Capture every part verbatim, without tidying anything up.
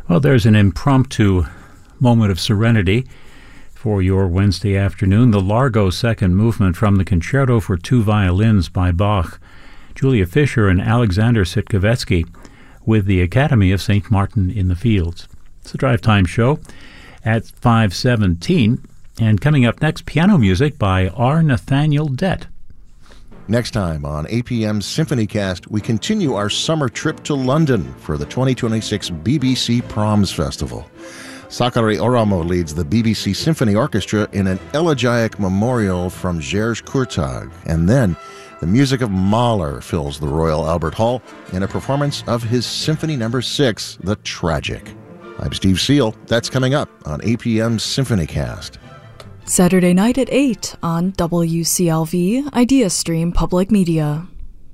Well, there's an impromptu moment of serenity for your Wednesday afternoon. The Largo Second Movement from the Concerto for Two Violins by Bach. Julia Fischer and Alexander Sitkovetsky with the Academy of Saint Martin in the Fields. It's a drive time show at five seventeen. And coming up next, piano music by R. Nathaniel Dett. Next time on A P M's SymphonyCast, we continue our summer trip to London for the twenty twenty-six B B C Proms Festival. Sakari Oramo leads the B B C Symphony Orchestra in an elegiac memorial from Jerzy Kurtag. And then the music of Mahler fills the Royal Albert Hall in a performance of his Symphony Number six, The Tragic. I'm Steve Seal. That's coming up on A P M's SymphonyCast. Saturday night at eight on W C L V IdeaStream Public Media.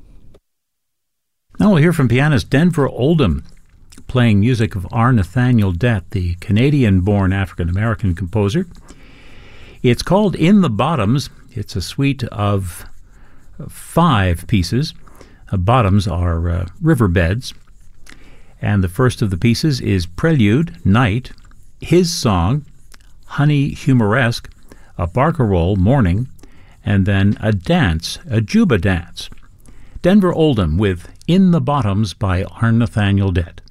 Now we'll hear from pianist Denver Oldham playing music of R. Nathaniel Dett, the Canadian-born African-American composer. It's called In the Bottoms. It's a suite of five pieces. The bottoms are uh, riverbeds. And the first of the pieces is Prelude, Night, His Song, Honey Humoresque, a barcarolle, Morning, and then a dance, a juba dance. Denver Oldham with In the Bottoms by R. Nathaniel Dett.